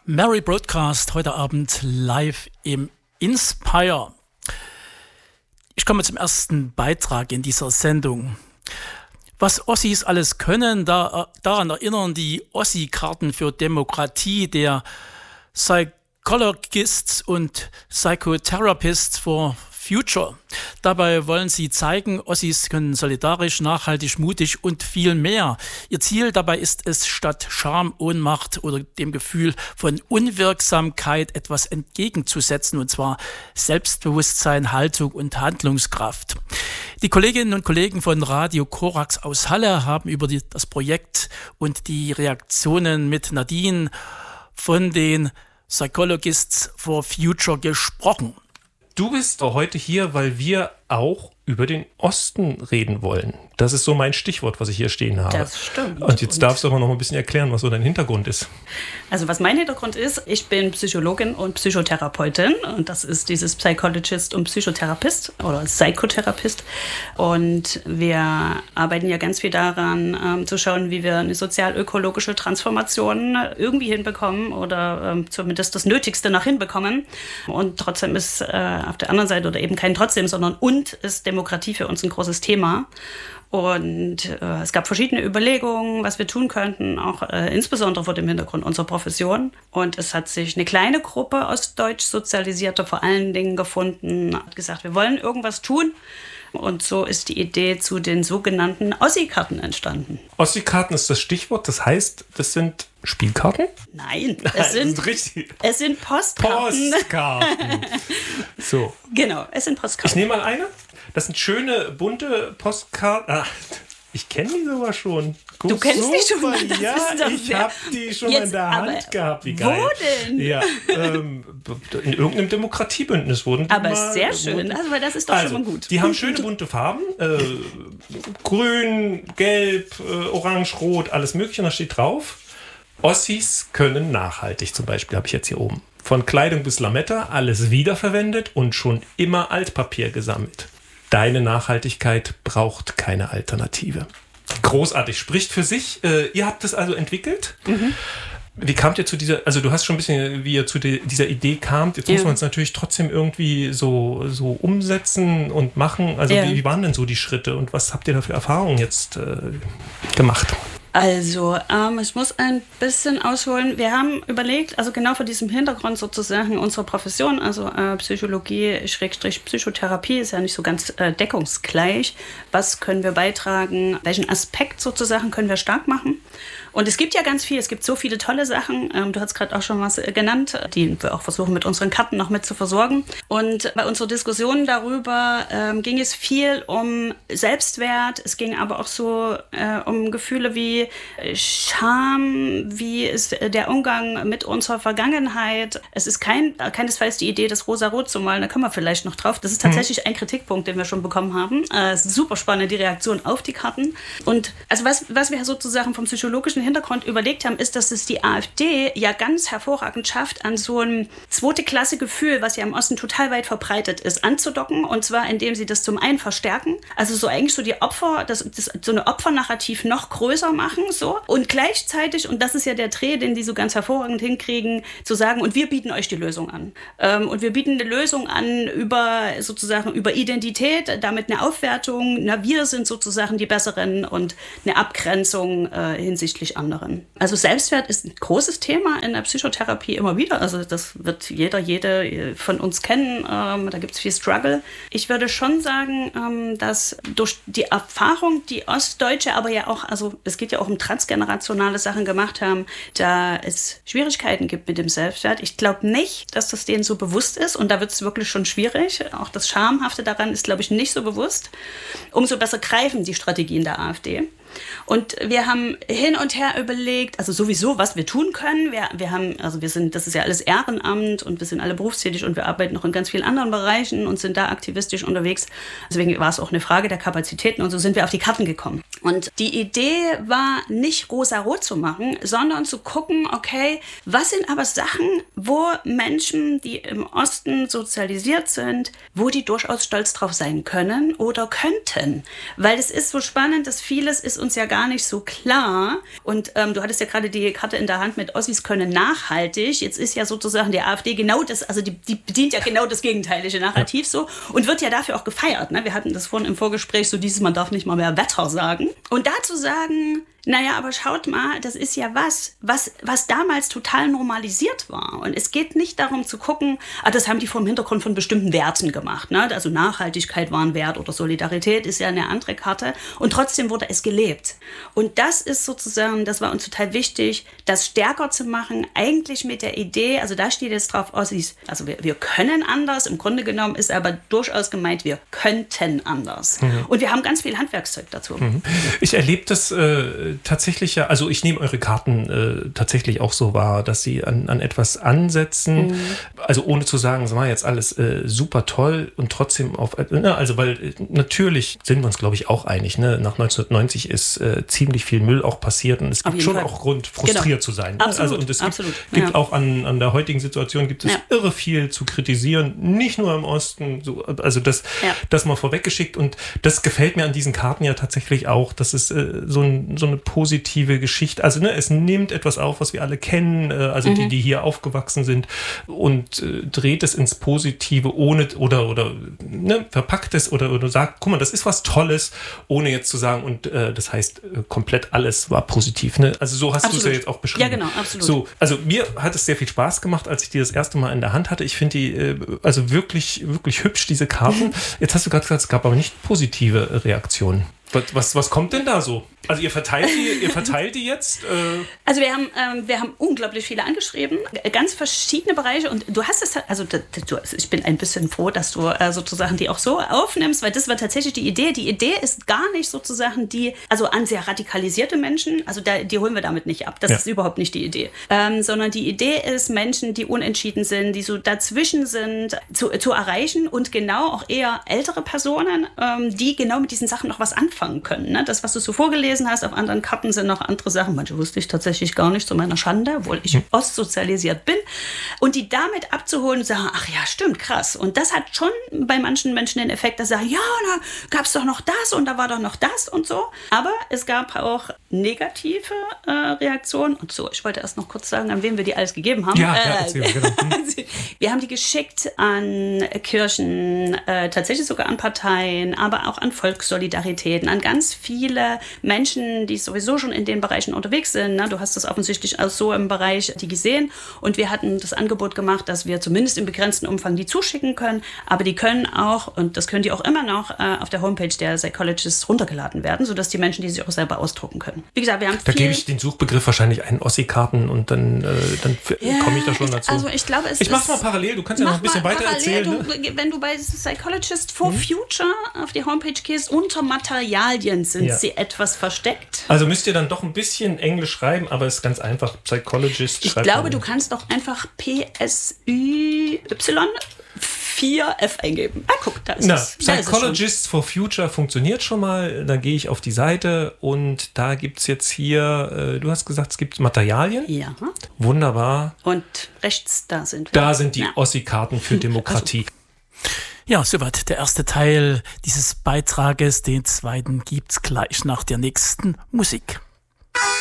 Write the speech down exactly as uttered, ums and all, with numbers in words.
Mary Broadcast, heute Abend live im Inspire. Ich komme zum ersten Beitrag in dieser Sendung. Was Ossis alles können, da, daran erinnern die Ossi-Karten für Demokratie der Psychologists und Psychotherapists for Future. Dabei wollen sie zeigen, Ossis können solidarisch, nachhaltig, mutig und viel mehr. Ihr Ziel dabei ist es, statt Scham, Ohnmacht oder dem Gefühl von Unwirksamkeit etwas entgegenzusetzen, und zwar Selbstbewusstsein, Haltung und Handlungskraft. Die Kolleginnen und Kollegen von Radio Korax aus Halle haben über die, das Projekt und die Reaktionen mit Nadine von den Psychologists for Future gesprochen. Du bist heute hier, weil wir auch über den Osten reden wollen. Das ist so mein Stichwort, was ich hier stehen habe. Das stimmt. Und jetzt darfst du aber noch ein bisschen erklären, was so dein Hintergrund ist. Also was mein Hintergrund ist, ich bin Psychologin und Psychotherapeutin. Und das ist dieses Psychologist und Psychotherapist oder Psychotherapist. Und wir arbeiten ja ganz viel daran, ähm, zu schauen, wie wir eine sozial-ökologische Transformation irgendwie hinbekommen oder ähm, zumindest das Nötigste nach hinbekommen. Und trotzdem ist äh, auf der anderen Seite, oder eben kein trotzdem, sondern und ist Demokratie für uns ein großes Thema. Und äh, es gab verschiedene Überlegungen, was wir tun könnten, auch äh, insbesondere vor dem Hintergrund unserer Profession. Und es hat sich eine kleine Gruppe ostdeutsch sozialisierter vor allen Dingen gefunden, hat gesagt, wir wollen irgendwas tun. Und so ist die Idee zu den sogenannten Ossi-Karten entstanden. Ossi-Karten ist das Stichwort, das heißt, das sind Spielkarten? Nein, es sind, richtig. Es sind Postkarten. Postkarten. So. Genau, es sind Postkarten. Ich nehme mal eine. Das sind schöne, bunte Postkarten. Ah, ich kenne die sogar schon. Guck, du kennst super. die schon? Das ja, ich habe die schon Jetzt, in der Hand gehabt. Wie geil. Wo denn? Ja, ähm, in irgendeinem Demokratiebündnis wurden die Aber mal, sehr schön, wurden, also, weil das ist doch also, schon mal gut. Die haben schöne bunte Farben. Äh, grün, gelb, äh, orange, rot, alles mögliche. Und da steht drauf, Ossis können nachhaltig, zum Beispiel, habe ich jetzt hier oben. Von Kleidung bis Lametta, alles wiederverwendet und schon immer Altpapier gesammelt. Deine Nachhaltigkeit braucht keine Alternative. Großartig, spricht für sich. Äh, ihr habt es also entwickelt. Mhm. Wie kamt ihr zu dieser, also du hast schon ein bisschen, wie ihr zu de, dieser Idee kamt. Jetzt ja. muss man es natürlich trotzdem irgendwie so, so umsetzen und machen. Also ja. wie, wie waren denn so die Schritte und was habt ihr da für Erfahrungen jetzt äh, gemacht? Also, ähm, ich muss ein bisschen ausholen. Wir haben überlegt, also genau vor diesem Hintergrund sozusagen unserer Profession, also äh, Psychologie, Schrägstrich Psychotherapie, ist ja nicht so ganz äh, deckungsgleich. Was können wir beitragen? Welchen Aspekt sozusagen können wir stark machen? Und es gibt ja ganz viel, es gibt so viele tolle Sachen. Ähm, du hast gerade auch schon was äh, genannt, die wir auch versuchen mit unseren Karten noch mit zu versorgen. Und bei unserer Diskussion darüber ähm, ging es viel um Selbstwert. Es ging aber auch so äh, um Gefühle wie Scham, wie ist der Umgang mit unserer Vergangenheit. Es ist kein, keinesfalls die Idee, das rosa-rot zu malen, da kommen wir vielleicht noch drauf. Das ist tatsächlich ein Kritikpunkt, den wir schon bekommen haben. Äh, es ist super spannend, die Reaktion auf die Karten. Und also was, was wir sozusagen vom psychologischen Hintergrund überlegt haben, ist, dass es die AfD ja ganz hervorragend schafft, an so ein zweite Klasse Gefühl, was ja im Osten total weit verbreitet ist, anzudocken. Und zwar, indem sie das zum einen verstärken, also so eigentlich so die Opfer, das, das, so eine Opfernarrativ noch größer machen. So. Und gleichzeitig, und das ist ja der Dreh, den die so ganz hervorragend hinkriegen, zu sagen, und wir bieten euch die Lösung an. Ähm, und wir bieten eine Lösung an über sozusagen über Identität, damit eine Aufwertung, na, wir sind sozusagen die Besseren und eine Abgrenzung äh, hinsichtlich anderen. Also Selbstwert ist ein großes Thema in der Psychotherapie immer wieder. Also das wird jeder, jede von uns kennen. Ähm, da gibt es viel Struggle. Ich würde schon sagen, ähm, dass durch die Erfahrung, die Ostdeutsche, aber ja auch, also es geht ja auch um transgenerationale Sachen gemacht haben, da es Schwierigkeiten gibt mit dem Selbstwert. Ich glaube nicht, dass das denen so bewusst ist und da wird es wirklich schon schwierig. Auch das Schamhafte daran ist, glaube ich, nicht so bewusst. Umso besser greifen die Strategien der AfD. Und wir haben hin und her überlegt, also sowieso, was wir tun können. Wir, wir haben, also wir sind, das ist ja alles Ehrenamt und wir sind alle berufstätig und wir arbeiten noch in ganz vielen anderen Bereichen und sind da aktivistisch unterwegs. Deswegen war es auch eine Frage der Kapazitäten und so sind wir auf die Karten gekommen. Und die Idee war nicht rosa-rot zu machen, sondern zu gucken, okay, was sind aber Sachen, wo Menschen, die im Osten sozialisiert sind, wo die durchaus stolz drauf sein können oder könnten. Weil es ist so spannend, dass vieles ist uns ja gar nicht so klar. Und ähm, du hattest ja gerade die Karte in der Hand mit Ossis können nachhaltig. Jetzt ist ja sozusagen die AfD genau das, also die, die bedient ja genau das gegenteilige Narrativ so und wird ja dafür auch gefeiert. Ne? Wir hatten das vorhin im Vorgespräch, so dieses, man darf nicht mal mehr Wetter sagen. Und dazu sagen, naja, aber schaut mal, das ist ja was, was, was damals total normalisiert war. Und es geht nicht darum zu gucken, ah, das haben die vor dem Hintergrund von bestimmten Werten gemacht. Ne? Also Nachhaltigkeit war ein Wert oder Solidarität ist ja eine andere Karte. Und trotzdem wurde es gelebt. Und das ist sozusagen, das war uns total wichtig, das stärker zu machen, eigentlich mit der Idee, also da steht jetzt drauf, Ossis, also wir, wir können anders, im Grunde genommen ist aber durchaus gemeint, wir könnten anders. Mhm. Und wir haben ganz viel Handwerkszeug dazu. Mhm. Ich erlebe das äh, tatsächlich ja, also ich nehme eure Karten äh, tatsächlich auch so wahr, dass sie an, an etwas ansetzen, mhm. also ohne zu sagen, es war jetzt alles äh, super toll und trotzdem auf, ne, also weil äh, natürlich sind wir uns, glaube ich, auch einig, ne? Nach neunzehnhundertneunzig ist äh, ziemlich viel Müll auch passiert und es gibt schon Fall. auch Grund, frustriert genau. zu sein. Absolut, also, und es gibt, absolut. gibt ja. auch an, an der heutigen Situation gibt es ja. irre viel zu kritisieren, nicht nur im Osten, so, also das, ja. das mal vorweggeschickt und das gefällt mir an diesen Karten ja tatsächlich auch, dass es äh, so, ein, so eine positive Geschichte, also ne, es nimmt etwas auf, was wir alle kennen, äh, also mhm. die, die hier aufgewachsen sind und äh, dreht es ins Positive, ohne oder oder ne, verpackt es oder, oder sagt, guck mal, das ist was Tolles, ohne jetzt zu sagen, und äh, das heißt, äh, komplett alles war positiv. Ne? Also so hast du es ja jetzt auch beschrieben. Ja, genau, absolut. So, also mir hat es sehr viel Spaß gemacht, als ich die das erste Mal in der Hand hatte. Ich finde die äh, also wirklich, wirklich hübsch, diese Karten. Jetzt hast du gerade gesagt, es gab aber nicht positive Reaktionen. Was, was, was kommt denn da so? Also ihr verteilt die, ihr verteilt die jetzt? Äh also wir haben, ähm, wir haben unglaublich viele angeschrieben, ganz verschiedene Bereiche und du hast es, also du, ich bin ein bisschen froh, dass du äh, sozusagen die auch so aufnimmst, weil das war tatsächlich die Idee. Die Idee ist gar nicht sozusagen die, also an sehr radikalisierte Menschen, also da, die holen wir damit nicht ab, das ja. ist überhaupt nicht die Idee, ähm, sondern die Idee ist, Menschen, die unentschieden sind, die so dazwischen sind, zu, zu erreichen und genau auch eher ältere Personen, ähm, die genau mit diesen Sachen noch was anfangen können. Ne? Das, was du so vorgelesen hast, auf anderen Karten sind noch andere Sachen. Manche wusste ich tatsächlich gar nicht, zu meiner Schande, obwohl ich hm. ostsozialisiert bin. Und die damit abzuholen und sagen, ach ja, stimmt, krass. Und das hat schon bei manchen Menschen den Effekt, dass sie sagen, ja, da gab es doch noch das und da war doch noch das und so. Aber es gab auch negative äh, Reaktionen. Und so, ich wollte erst noch kurz sagen, an wen wir die alles gegeben haben. Ja, äh, ja erzähl, genau. Wir haben die geschickt an Kirchen, äh, tatsächlich sogar an Parteien, aber auch an Volkssolidaritäten, an ganz viele Menschen, die sowieso schon in den Bereichen unterwegs sind. Ne? Du hast das offensichtlich auch so im Bereich die gesehen. Und wir hatten das Angebot gemacht, dass wir zumindest im begrenzten Umfang die zuschicken können. Aber die können auch, und das können die auch immer noch, äh, auf der Homepage der Psychologists runtergeladen werden, sodass die Menschen die sich auch selber ausdrucken können. Wie gesagt, wir haben Da gebe ich den Suchbegriff wahrscheinlich einen Ossi-Karten und dann, äh, dann ja, komme ich da schon dazu. Also ich glaube, es Ich mach's mal parallel, du kannst ja noch ein bisschen weiter erzählen. Du, ne? Wenn du bei Psychologists for hm. Future auf die Homepage gehst, unter Materialien sind ja. sie etwas versteckt. Also müsst ihr dann doch ein bisschen Englisch schreiben, aber es ist ganz einfach. Psychologist Ich glaube, du kannst doch einfach P S Y vier F eingeben. Ah, guck, da ist Na, es. Psychologists for Future funktioniert schon mal. Da gehe ich auf die Seite und da gibt es jetzt hier, äh, du hast gesagt, es gibt Materialien. Ja. Wunderbar. Und rechts, da sind wir. Da sind die ja. Ossi-Karten für Demokratie. Also. Ja, soweit der erste Teil dieses Beitrages. Den zweiten gibt's gleich nach der nächsten Musik.